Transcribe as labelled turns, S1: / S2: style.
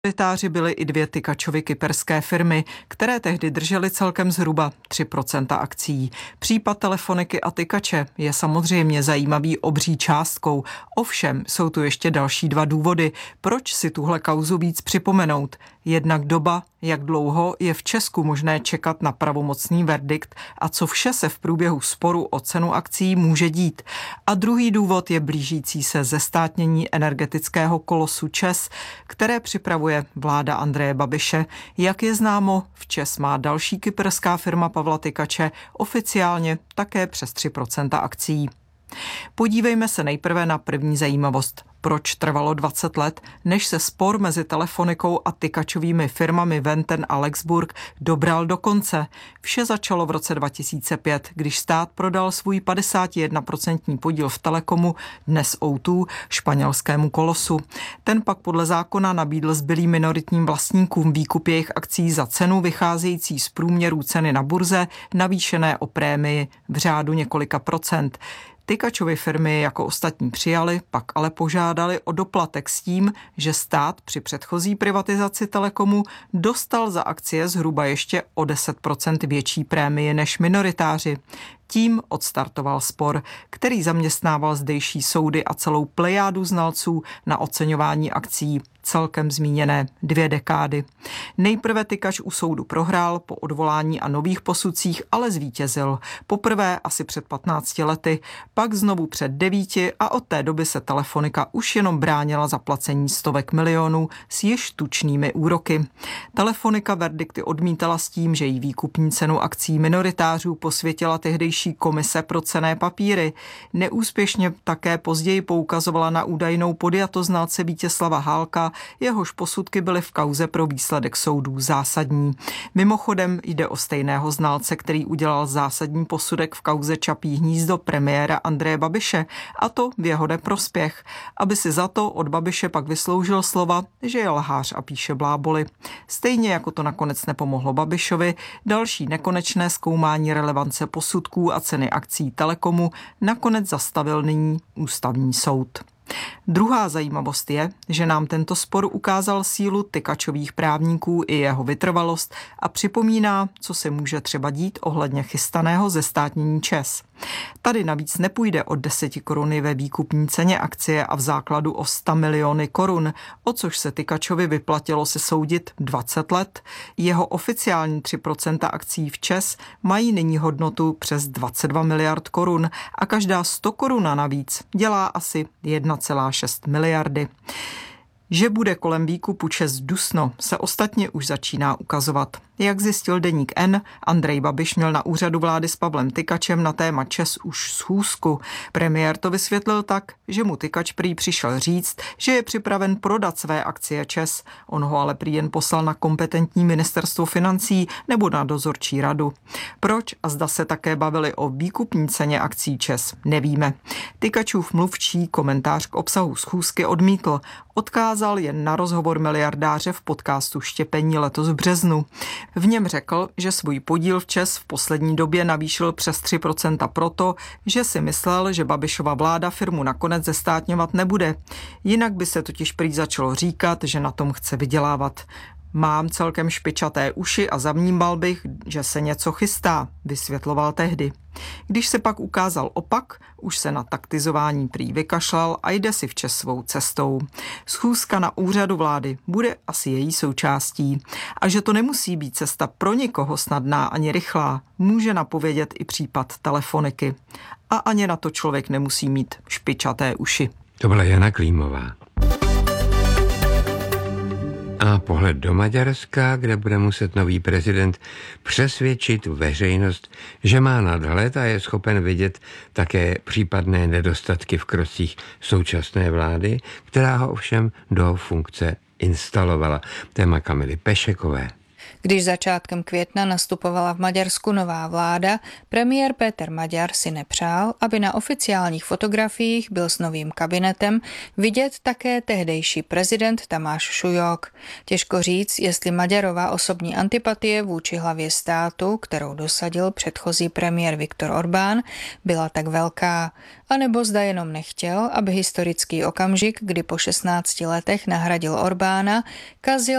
S1: Minoritáři byly i dvě Tykačovy kyperské firmy, které tehdy držely celkem zhruba 3% akcií. Případ Telefoniky a Tykače je samozřejmě zajímavý obří částkou. Ovšem jsou tu ještě další dva důvody, proč si tuhle kauzu víc připomenout. Jednak doba, jak dlouho je v Česku možné čekat na pravomocný verdikt a co vše se v průběhu sporu o cenu akcií může dít. A druhý důvod je blížící se zestátnění energetického kolosu ČEZ, které připravuje vláda Andreje Babiše. Jak je známo, v ČEZ má další kyperská firma Pavla Tykače oficiálně také přes 3% akcií. Podívejme se nejprve na první zajímavost. Proč trvalo 20 let, než se spor mezi Telefonikou a Tykačovými firmami Venten a Lexburg dobral do konce? Vše začalo v roce 2005, když stát prodal svůj 51% podíl v Telekomu, dnes O2, španělskému kolosu. Ten pak podle zákona nabídl zbylým minoritním vlastníkům výkup jejich akcií za cenu vycházející z průměrů ceny na burze, navýšené o prémii v řádu několika procent. Tykačovy firmy jako ostatní přijali, pak ale požádali o doplatek s tím, že stát při předchozí privatizaci Telekomu dostal za akcie zhruba ještě o 10% větší prémie než minoritáři. Tím odstartoval spor, který zaměstnával zdejší soudy a celou plejádu znalců na oceňování akcií, celkem zmíněné 2 dekády. Nejprve Tykač u soudu prohrál, po odvolání a nových posudcích ale zvítězil. Poprvé asi před 15 lety, pak znovu před 9 a od té doby se Telefonika už jenom bránila zaplacení stovek milionů s již tučnými úroky. Telefonika verdikty odmítala s tím, že jí výkupní cenu akcií minoritářů posvětila tehdejší komise pro cenné papíry. Neúspěšně také později poukazovala na údajnou podjatost znalce Vítězslava Hálka, jehož posudky byly v kauze pro výsledek soudů zásadní. Mimochodem jde o stejného znalce, který udělal zásadní posudek v kauze Čapí hnízdo premiéra Andreje Babiše, a to v jeho neprospěch, aby si za to od Babiše pak vysloužil slova, že je lhář a píše bláboli. Stejně jako to nakonec nepomohlo Babišovi, další nekonečné zkoumání relevance posudků a ceny akcií Telekomu nakonec zastavil nyní ústavní soud. Druhá zajímavost je, že nám tento spor ukázal sílu Tykačových právníků i jeho vytrvalost a připomíná, co se může třeba dít ohledně chystaného zestátnění ČEZ. Tady navíc nepůjde o 10 koruny ve výkupní ceně akcie a v základu o 100 miliony korun, o což se Tykačovi vyplatilo se soudit 20 let. Jeho oficiální 3% akcií v ČEZ mají nyní hodnotu přes 22 miliard korun a každá 100 koruna navíc dělá asi 1,6 miliardy. Že bude kolem výkupu ČEZ dusno, se ostatně už začíná ukazovat. Jak zjistil deník N, Andrej Babiš měl na úřadu vlády s Pavlem Tykačem na téma ČEZ už schůzku. Premiér to vysvětlil tak, že mu Tykač prý přišel říct, že je připraven prodat své akcie ČEZ. On ho ale prý jen poslal na kompetentní ministerstvo financí nebo na dozorčí radu. Proč a zda se také bavili o výkupní ceně akcií ČEZ, nevíme. Tykačův mluvčí komentář k obsahu schůzky odmítl. Odkázal jen na rozhovor miliardáře v podcastu Štěpení letos v březnu. V něm řekl, že svůj podíl v ČEZ v poslední době navýšil přes 3% proto, že si myslel, že Babišova vláda firmu nakonec zestátňovat nebude. Jinak by se totiž prý začalo říkat, že na tom chce vydělávat. Mám celkem špičaté uši a zavnímal bych, že se něco chystá, vysvětloval tehdy. Když se pak ukázal opak, už se na taktizování prý vykašlal a jde si v ČEZ svou cestou. Schůzka na úřadu vlády bude asi její součástí. A že to nemusí být cesta pro nikoho snadná ani rychlá, může napovědět i případ Telefoniky. A ani na to člověk nemusí mít špičaté uši.
S2: To byla Jana Klímová. A pohled do Maďarska, kde bude muset nový prezident přesvědčit veřejnost, že má nadhled a je schopen vidět také případné nedostatky v krocích současné vlády, která ho ovšem do funkce instalovala. Téma Kamily Pešekové.
S3: Když začátkem května nastupovala v Maďarsku nová vláda, premiér Péter Magyar si nepřál, aby na oficiálních fotografiích byl s novým kabinetem vidět také tehdejší prezident Tamáš Šujok. Těžko říct, jestli Magyarova osobní antipatie vůči hlavě státu, kterou dosadil předchozí premiér Viktor Orbán, byla tak velká, anebo zda jenom nechtěl, aby historický okamžik, kdy po 16 letech nahradil Orbána, kazil